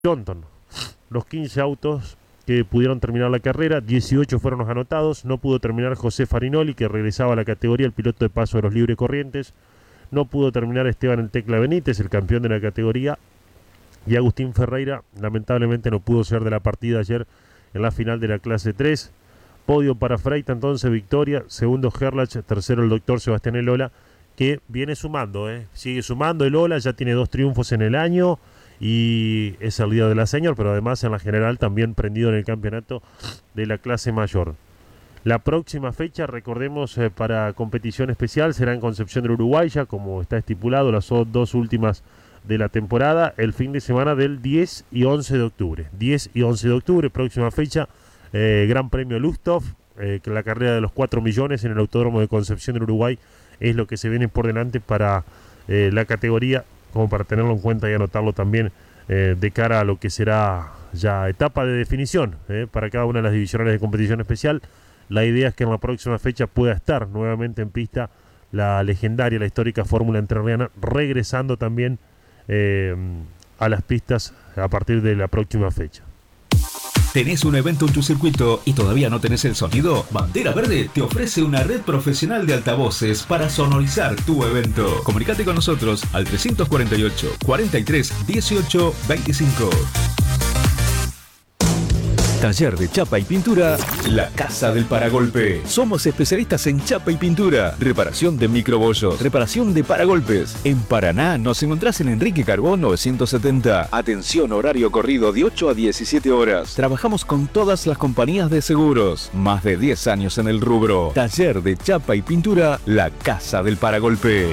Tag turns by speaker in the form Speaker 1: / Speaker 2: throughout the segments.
Speaker 1: London. Los 15 autos que pudieron terminar la carrera, 18 fueron los anotados. No pudo terminar José Farinoli, que regresaba a la categoría, el piloto de paso de los Libre Corrientes. No pudo terminar Esteban El Tecla Benítez, el campeón de la categoría. Y Agustín Ferreira, lamentablemente, no pudo ser de la partida ayer en la final de la clase 3. Podio para Freita, entonces victoria. Segundo Gerlach, tercero el doctor Sebastián Elola, que viene sumando, sigue sumando. Elola ya tiene 2 triunfos en el año y es el líder de la senior, pero además en la general también prendido en el campeonato de la clase mayor. La próxima fecha, recordemos, para competición especial será en Concepción del Uruguay, ya como está estipulado, las 2 últimas de la temporada, el fin de semana del 10 y 11 de octubre. 10 y 11 de octubre, próxima fecha, Gran Premio Lustov, que la carrera de los 4 millones en el Autódromo de Concepción del Uruguay es lo que se viene por delante para la categoría, como para tenerlo en cuenta y anotarlo también de cara a lo que será ya etapa de definición para cada una de las divisionales de competición especial. La idea es que en la próxima fecha pueda estar nuevamente en pista la legendaria, la histórica Fórmula Entrerriana, regresando también a las pistas a partir de la próxima fecha.
Speaker 2: ¿Tenés un evento en tu circuito y todavía no tenés el sonido? Bandera Verde te ofrece una red profesional de altavoces para sonorizar tu evento. Comunicate con nosotros al 348 43 18 25. Taller de chapa y pintura, La Casa del Paragolpe. Somos especialistas en chapa y pintura, reparación de microbollos, reparación de paragolpes. En Paraná nos encontrás en Enrique Carbón 970. Atención, horario corrido de 8 a 17 horas. Trabajamos con todas las compañías de seguros. Más de 10 años en el rubro. Taller de chapa y pintura, La Casa del Paragolpe.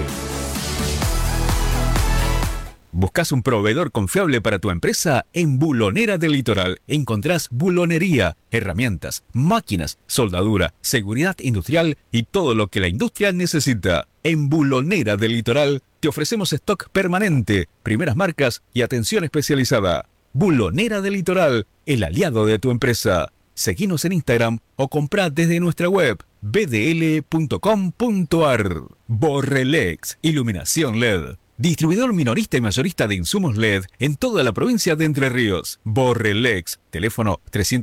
Speaker 2: ¿Buscas un proveedor confiable para tu empresa? En Bulonera del Litoral encontrás bulonería, herramientas, máquinas, soldadura, seguridad industrial y todo lo que la industria necesita. En Bulonera del Litoral te ofrecemos stock permanente, primeras marcas y atención especializada. Bulonera del Litoral, el aliado de tu empresa. Seguinos en Instagram o comprá desde nuestra web bdl.com.ar. Borrelex, iluminación LED. Distribuidor minorista y mayorista de insumos LED en toda la provincia de Entre Ríos. Borrelex, teléfono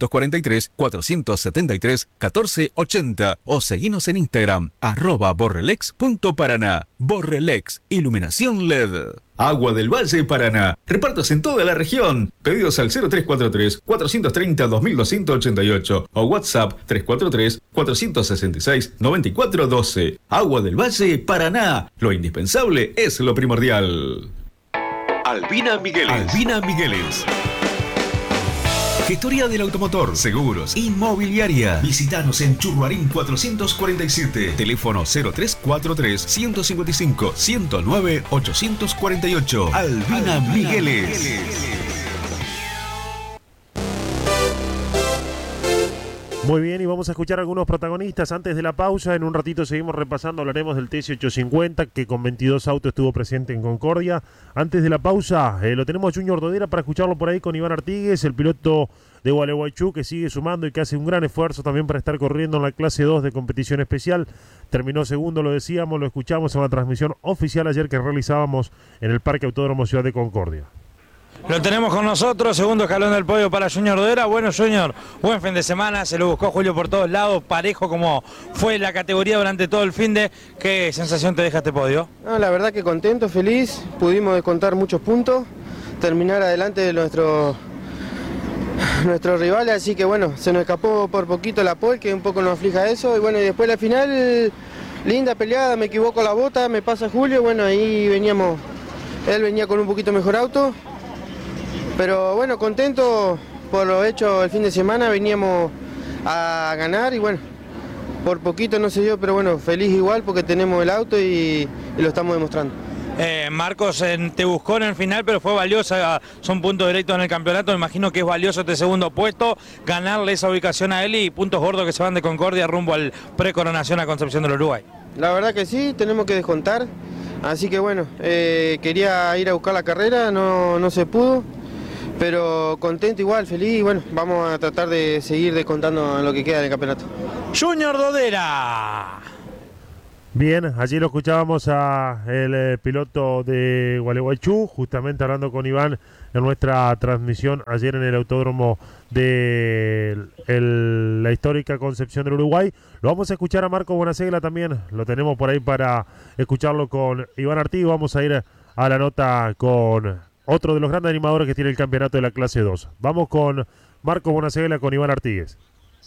Speaker 2: 343-473-1480 o seguinos en Instagram, @borrelex.paraná. Borrelex, iluminación LED. Agua del Valle Paraná. Repartos en toda la región. Pedidos al 0343-430-2288 o WhatsApp 343-466-9412. Agua del Valle Paraná. Lo indispensable es lo primordial. Albina Migueles. Albina Migueles. Gestoría del automotor, seguros, inmobiliaria. Visítanos en Churruarín 447. Teléfono 0343-155-109-848. Albina Migueles.
Speaker 1: Muy bien, y vamos a escuchar a algunos protagonistas antes de la pausa. En un ratito seguimos repasando, hablaremos del TC850, que con 22 autos estuvo presente en Concordia. Antes de la pausa, lo tenemos a Junior Dodera para escucharlo por ahí con Iván Artigues, el piloto de Gualeguaychú, que sigue sumando y que hace un gran esfuerzo también para estar corriendo en la clase 2 de competición especial. Terminó segundo, lo decíamos, lo escuchamos en la transmisión oficial ayer que realizábamos en el Parque Autódromo Ciudad de Concordia.
Speaker 3: Lo tenemos con nosotros, segundo escalón del podio para Junior Dodera. Bueno, Junior, buen fin de semana, se lo buscó Julio por todos lados, parejo como fue la categoría durante todo el fin de. ¿Qué sensación te deja este podio?
Speaker 4: No, la verdad que contento, feliz, pudimos descontar muchos puntos, terminar adelante de nuestros rivales, así que bueno, se nos escapó por poquito la pole, que un poco nos aflija eso, y bueno, y después la final, linda peleada, me equivoco la bota, me pasa Julio, bueno, ahí veníamos, él venía con un poquito mejor auto. Pero bueno, contento por lo hecho el fin de semana, veníamos a ganar y bueno, por poquito no se dio, pero bueno, feliz igual porque tenemos el auto y lo estamos demostrando.
Speaker 3: Marcos te buscó en el final, pero fue valiosa, son puntos directos en el campeonato, me imagino que es valioso este segundo puesto, ganarle esa ubicación a él y puntos gordos que se van de Concordia rumbo al precoronación a Concepción del Uruguay.
Speaker 4: La verdad que sí, tenemos que descontar, así que bueno, quería ir a buscar la carrera, no se pudo. Pero contento igual, feliz y bueno, vamos a tratar de seguir descontando lo que queda del campeonato.
Speaker 3: Junior Dodera.
Speaker 1: Bien, allí lo escuchábamos a el piloto de Gualeguaychú, justamente hablando con Iván en nuestra transmisión ayer en el autódromo de la histórica Concepción del Uruguay. Lo vamos a escuchar a Marco Bonasegla también, lo tenemos por ahí para escucharlo con Iván Artigas. Vamos a ir a la nota con otro de los grandes animadores que tiene el campeonato de la clase 2. Vamos con Marco Bonasegla con Iván Artigas.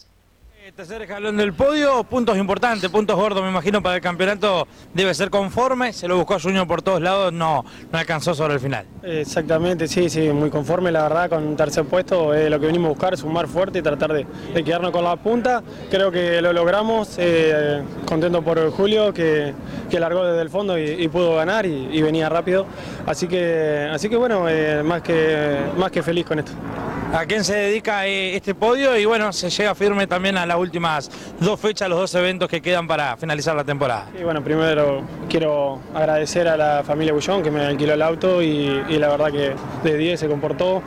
Speaker 3: Tercer escalón del podio, puntos importantes, puntos gordos, me imagino, para el campeonato debe ser conforme. Se lo buscó a Junior por todos lados, no alcanzó sobre el final.
Speaker 5: Exactamente, sí, muy conforme, la verdad, con un tercer puesto. Lo que venimos a buscar es sumar fuerte y tratar de quedarnos con la punta. Creo que lo logramos, contento por Julio, que largó desde el fondo y pudo ganar y venía rápido. Así que bueno, más que feliz con esto.
Speaker 3: ¿A quién se dedica este podio? Y bueno, se llega firme también a las últimas 2 fechas, los 2 eventos que quedan para finalizar la temporada.
Speaker 5: Y bueno, primero quiero agradecer a la familia Bullón que me alquiló el auto y la verdad que de 10 se comportó.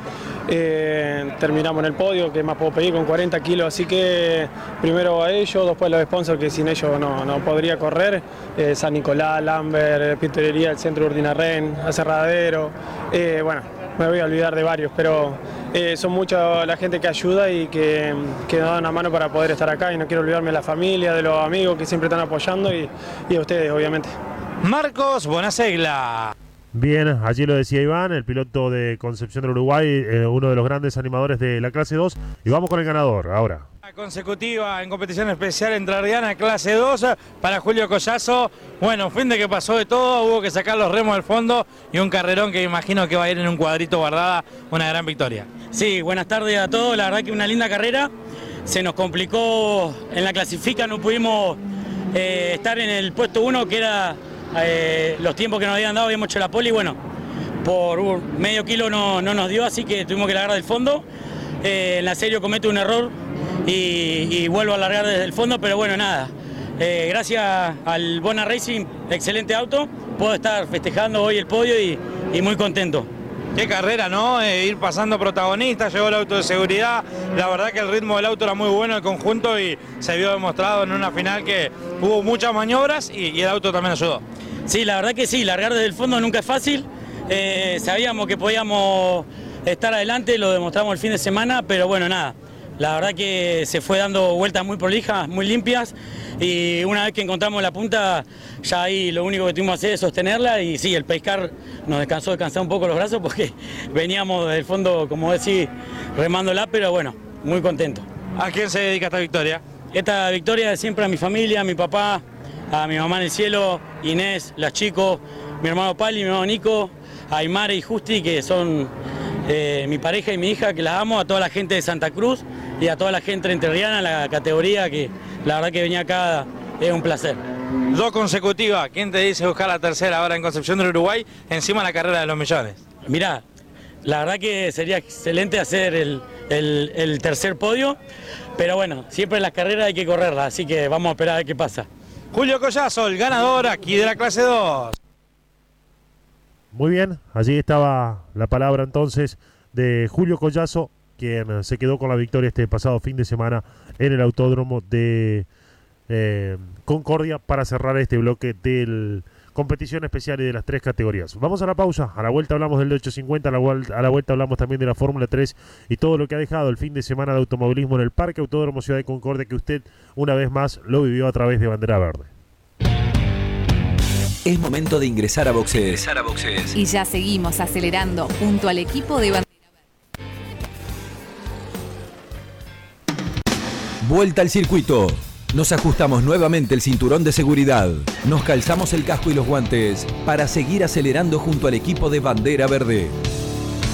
Speaker 5: Terminamos en el podio, que más puedo pedir, con 40 kilos, así que primero a ellos, después a los sponsors que sin ellos no podría correr, San Nicolás, Lambert, Pinturería, el Centro Urdinarren, Aserradero, bueno, me voy a olvidar de varios, pero son mucha la gente que ayuda y que nos da una mano para poder estar acá, y no quiero olvidarme de la familia, de los amigos que siempre están apoyando y a ustedes, obviamente.
Speaker 3: Marcos Bonasegla.
Speaker 1: Bien, allí lo decía Iván, el piloto de Concepción del Uruguay, uno de los grandes animadores de la clase 2. Y vamos con el ganador ahora.
Speaker 3: Consecutiva en competición especial entrerriana clase 2 para Julio Collazo. Bueno, fin de que pasó de todo, hubo que sacar los remos del fondo y un carrerón que imagino que va a ir en un cuadrito guardada, una gran victoria.
Speaker 6: Sí, buenas tardes a todos, la verdad que una linda carrera. Se nos complicó en la clasifica, no pudimos estar en el puesto 1, que era los tiempos que nos habían dado, habíamos hecho la pole y bueno, por medio kilo no nos dio, así que tuvimos que largar del fondo. En la serie cometo un error y vuelvo a largar desde el fondo, pero bueno, nada. Gracias al Bona Racing, excelente auto, puedo estar festejando hoy el podio y muy contento.
Speaker 3: Qué carrera, ¿no? Ir pasando protagonistas, llegó el auto de seguridad. La verdad que el ritmo del auto era muy bueno, el conjunto, y se vio demostrado en una final que hubo muchas maniobras y el auto también ayudó.
Speaker 6: Sí, la verdad que sí, largar desde el fondo nunca es fácil. Sabíamos que podíamos estar adelante, lo demostramos el fin de semana, pero bueno, nada. La verdad que se fue dando vueltas muy prolijas, muy limpias, y una vez que encontramos la punta, ya ahí lo único que tuvimos que hacer es sostenerla, y sí, el pescar nos descansó descansar un poco los brazos porque veníamos desde el fondo, como decís, remándola, pero bueno, muy contento.
Speaker 3: ¿A quién se dedica esta victoria?
Speaker 6: Esta victoria es siempre a mi familia, a mi papá, a mi mamá en el cielo, Inés, las chicos, mi hermano Pali, mi hermano Nico, a Aymar y Justi, que son mi pareja y mi hija, que las amo, a toda la gente de Santa Cruz y a toda la gente entrerriana, la categoría, que la verdad que venía acá es un placer.
Speaker 3: 2 consecutivas, ¿quién te dice buscar la tercera ahora en Concepción del Uruguay, encima de la carrera de los millones?
Speaker 6: Mirá, la verdad que sería excelente hacer el tercer podio, pero bueno, siempre en las carreras hay que correrlas, así que vamos a esperar a ver qué pasa.
Speaker 3: Julio Collazo, el ganador aquí de la clase 2.
Speaker 1: Muy bien, allí estaba la palabra entonces de Julio Collazo, quien se quedó con la victoria este pasado fin de semana en el autódromo de Concordia para cerrar este bloque de competición especial y de las 3 categorías. Vamos a la pausa, a la vuelta hablamos del 850, a la vuelta hablamos también de la Fórmula 3 y todo lo que ha dejado el fin de semana de automovilismo en el Parque Autódromo Ciudad de Concordia, que usted una vez más lo vivió a través de Bandera Verde.
Speaker 7: Es momento de ingresar a boxes.
Speaker 8: Y ya seguimos acelerando junto al equipo de Bandera Verde.
Speaker 7: Vuelta al circuito. Nos ajustamos nuevamente el cinturón de seguridad. Nos calzamos el casco y los guantes para seguir acelerando junto al equipo de Bandera Verde.